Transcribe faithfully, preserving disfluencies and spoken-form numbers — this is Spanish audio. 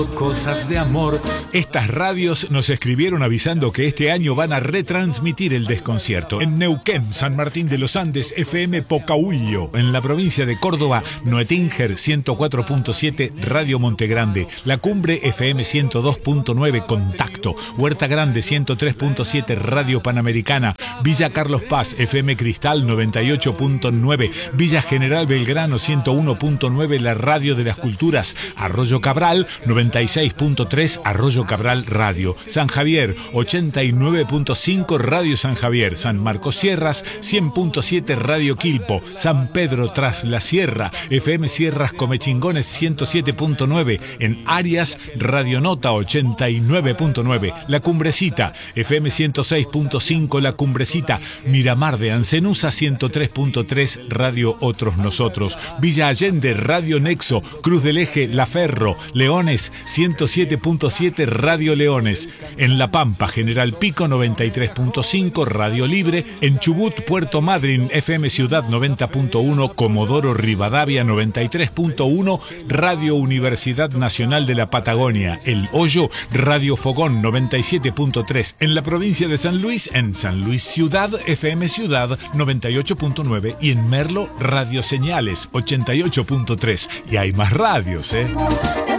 Cosas de amor. Estas radios nos escribieron avisando que este año van a retransmitir el desconcierto. En Neuquén, San Martín de los Andes, F M Pocahuillo. En la provincia de Córdoba, Noetinger ciento cuatro punto siete, Radio Montegrande. La Cumbre, F M ciento dos punto nueve, Contacto. Huerta Grande, ciento tres punto siete, Radio Panamericana. Villa Carlos Paz, F M Cristal, noventa y ocho punto nueve. Villa General Belgrano, ciento uno punto nueve, la Radio de las Culturas. Arroyo Cabral, noventa y seis punto tres, Arroyo Cabral Radio. San Javier, ochenta y nueve punto cinco, Radio San Javier. San Marcos Sierras, cien punto siete, Radio Quilpo. San Pedro Tras la Sierra, F M Sierras Comechingones, ciento siete punto nueve. En Arias, Radio Nota, ochenta y nueve punto nueve. La Cumbrecita, F M ciento seis punto cinco, La Cumbrecita. Miramar de Ancenusa, ciento tres punto tres, Radio Otros Nosotros. Villa Allende, Radio Nexo. Cruz del Eje, La Ferro. Leones, ciento siete punto siete, Radio Leones. En La Pampa, General Pico, noventa y tres punto cinco, Radio Libre. En Chubut, Puerto Madryn, F M Ciudad noventa punto uno, Comodoro Rivadavia noventa y tres punto uno, Radio Universidad Nacional de la Patagonia. El Hoyo, Radio Fogón noventa y siete punto tres. En la provincia de San Luis, en San Luis Ciudad, F M Ciudad noventa y ocho punto nueve. Y en Merlo, Radio Señales ochenta y ocho punto tres. Y hay más radios, ¿eh?